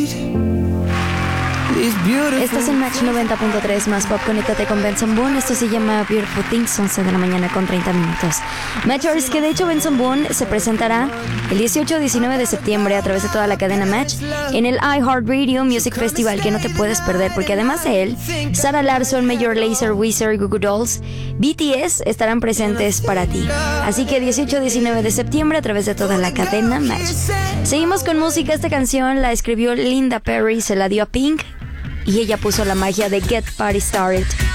Estás en Match 90.3 más pop. Conéctate con Benson Boone. Esto se llama Beautiful Things, 11 de la mañana con 30 minutos. Matchers, que de hecho Benson Boone se presentará el 18-19 de septiembre a través de toda la cadena Match en el iHeartRadio Music Festival, que no te puedes perder, porque además de él, Sarah Larsson, Major Lazer, Weezer y Goo Goo Dolls, BTS estarán presentes para ti. Así que 18-19 de septiembre a través de toda la cadena Match. Seguimos con música. Esta canción la escribió Linda Perry, se la dio a Pink y ella puso la magia de Get Party Started.